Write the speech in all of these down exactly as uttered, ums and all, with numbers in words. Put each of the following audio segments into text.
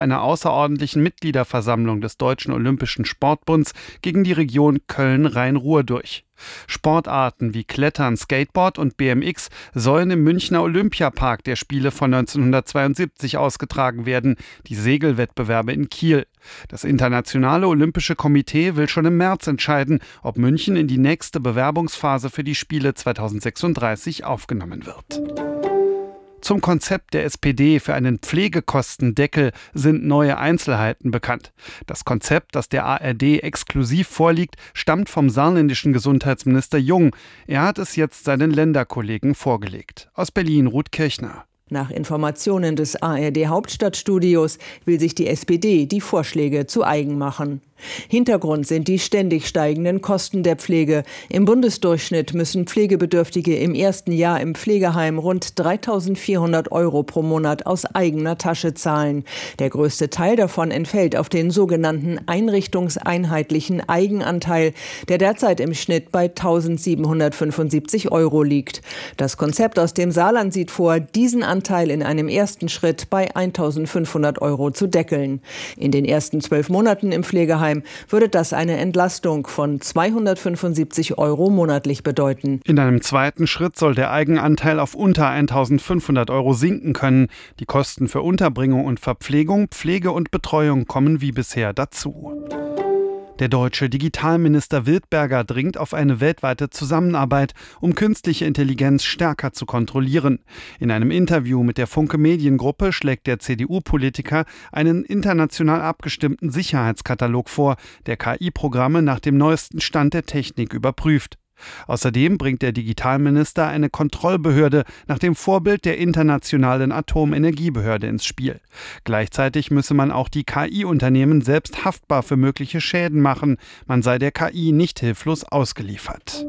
einer außerordentlichen Mitgliederversammlung des Deutschen Olympischen Sportbunds gegen die Region Köln-Rhein-Ruhr durch. Sportarten wie Klettern, Skateboard und B M X sollen im Münchner Olympiapark der Spiele von neunzehnhundertzweiundsiebzig ausgetragen werden, die Segelwettbewerbe in Kiel. Das Internationale Olympische Komitee will schon im März entscheiden, ob München in die nächste Bewerbungsphase für die Spiele zweitausendsechsunddreißig aufgenommen wird. Zum Konzept der S P D für einen Pflegekostendeckel sind neue Einzelheiten bekannt. Das Konzept, das der A R D exklusiv vorliegt, stammt vom saarländischen Gesundheitsminister Jung. Er hat es jetzt seinen Länderkollegen vorgelegt. Aus Berlin Ruth Kirchner. Nach Informationen des A R D-Hauptstadtstudios will sich die S P D die Vorschläge zu eigen machen. Hintergrund sind die ständig steigenden Kosten der Pflege. Im Bundesdurchschnitt müssen Pflegebedürftige im ersten Jahr im Pflegeheim rund dreitausendvierhundert Euro pro Monat aus eigener Tasche zahlen. Der größte Teil davon entfällt auf den sogenannten einrichtungseinheitlichen Eigenanteil, der derzeit im Schnitt bei eintausendsiebenhundertfünfundsiebzig Euro liegt. Das Konzept aus dem Saarland sieht vor, diesen Anteil in einem ersten Schritt bei eintausendfünfhundert Euro zu deckeln. In den ersten zwölf Monaten im Pflegeheim würde das eine Entlastung von zweihundertfünfundsiebzig Euro monatlich bedeuten. In einem zweiten Schritt soll der Eigenanteil auf unter eintausendfünfhundert Euro sinken können. Die Kosten für Unterbringung und Verpflegung, Pflege und Betreuung kommen wie bisher dazu. Der deutsche Digitalminister Wildberger dringt auf eine weltweite Zusammenarbeit, um künstliche Intelligenz stärker zu kontrollieren. In einem Interview mit der Funke Mediengruppe schlägt der C D U-Politiker einen international abgestimmten Sicherheitskatalog vor, der K I-Programme nach dem neuesten Stand der Technik überprüft. Außerdem bringt der Digitalminister eine Kontrollbehörde nach dem Vorbild der Internationalen Atomenergiebehörde ins Spiel. Gleichzeitig müsse man auch die K I-Unternehmen selbst haftbar für mögliche Schäden machen. Man sei der K I nicht hilflos ausgeliefert.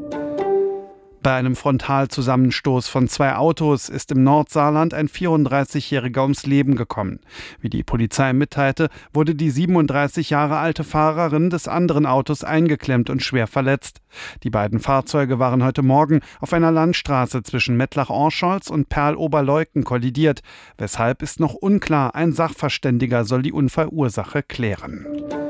Bei einem Frontalzusammenstoß von zwei Autos ist im Nordsaarland ein vierunddreißigjähriger ums Leben gekommen. Wie die Polizei mitteilte, wurde die siebenunddreißig Jahre alte Fahrerin des anderen Autos eingeklemmt und schwer verletzt. Die beiden Fahrzeuge waren heute Morgen auf einer Landstraße zwischen Mettlach-Orscholz und Perl-Oberleuten kollidiert. Weshalb ist noch unklar, ein Sachverständiger soll die Unfallursache klären.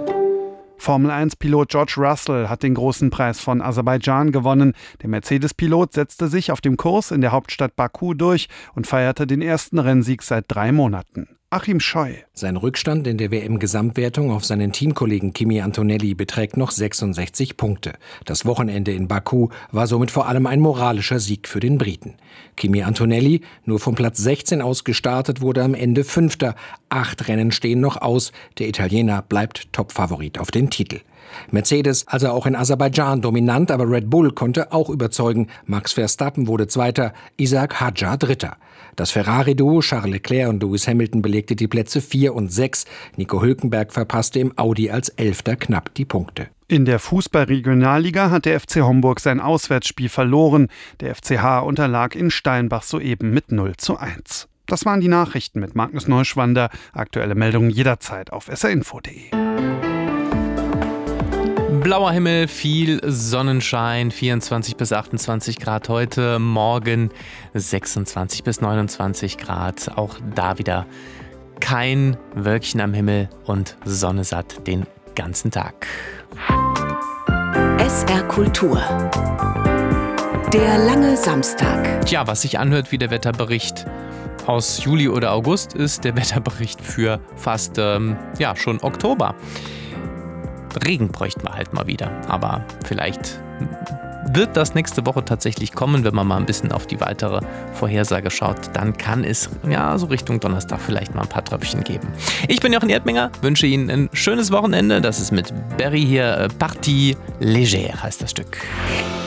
Formel eins Pilot George Russell hat den großen Preis von Aserbaidschan gewonnen. Der Mercedes-Pilot setzte sich auf dem Kurs in der Hauptstadt Baku durch und feierte den ersten Rennsieg seit drei Monaten. Achim Scheu. Sein Rückstand in der W M-Gesamtwertung auf seinen Teamkollegen Kimi Antonelli beträgt noch sechsundsechzig Punkte. Das Wochenende in Baku war somit vor allem ein moralischer Sieg für den Briten. Kimi Antonelli, nur vom Platz sechzehn aus gestartet, wurde am Ende Fünfter. Acht Rennen stehen noch aus. Der Italiener bleibt Topfavorit auf den Titel. Mercedes also auch in Aserbaidschan dominant, aber Red Bull konnte auch überzeugen. Max Verstappen wurde Zweiter, Isaac Hadjar Dritter. Das Ferrari-Duo Charles Leclerc und Lewis Hamilton belegte die Plätze vier und sechs. Nico Hülkenberg verpasste im Audi als Elfter knapp die Punkte. In der Fußball-Regionalliga hat der F C Homburg sein Auswärtsspiel verloren. Der F C H unterlag in Steinbach soeben mit null zu eins. Das waren die Nachrichten mit Magnus Neuschwander. Aktuelle Meldungen jederzeit auf s r info punkt d e. Blauer Himmel, viel Sonnenschein, vierundzwanzig bis achtundzwanzig Grad heute, morgen sechsundzwanzig bis neunundzwanzig Grad. Auch da wieder kein Wölkchen am Himmel und Sonne satt den ganzen Tag. S R Kultur. Der lange Samstag. Tja, was sich anhört wie der Wetterbericht aus Juli oder August, ist der Wetterbericht für fast ähm, ja, schon Oktober. Regen bräuchten wir halt mal wieder, aber vielleicht wird das nächste Woche tatsächlich kommen, wenn man mal ein bisschen auf die weitere Vorhersage schaut, dann kann es ja so Richtung Donnerstag vielleicht mal ein paar Tröpfchen geben. Ich bin Jochen Erdminger, wünsche Ihnen ein schönes Wochenende, das ist mit Barry hier, Partie légère heißt das Stück.